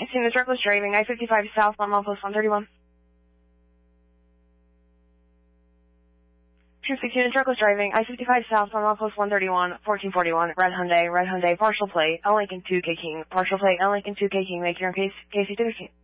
216 is reckless driving, I-55 south, 1 mile post 131. 216 is reckless driving, I-55 south, 1 mile post 131, 1441, red Hyundai, partial plate, L Lincoln 2K King, partial plate, L Lincoln 2K King, make your own case, Casey 216.